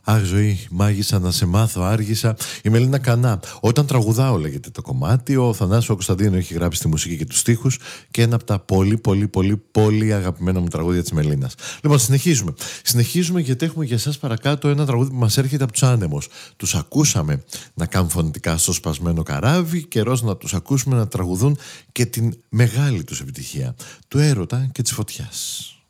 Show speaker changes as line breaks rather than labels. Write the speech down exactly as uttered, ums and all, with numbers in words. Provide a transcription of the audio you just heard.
Αχ, ζωή, μάγισσα να σε μάθω, άργησα. Η Μελίνα Κανά. Όταν τραγουδάω, λέγεται το κομμάτι. Ο Θανάσης Κωνσταντίνου έχει γράψει τη μουσική και τους στίχους και ένα από τα πολύ, πολύ, πολύ, πολύ αγαπημένα μου τραγούδια της Μελίνας. Λοιπόν, συνεχίζουμε. Συνεχίζουμε γιατί έχουμε για εσάς παρακάτω ένα τραγούδι που μας έρχεται από τους Άνεμους. Τους ακούσαμε να κάνουν φωνητικά στο σπασμένο καράβι. Καιρός να τους ακούσουμε να τραγουδούν και την μεγάλη τους επιτυχία του έρωτα και της φωτιάς.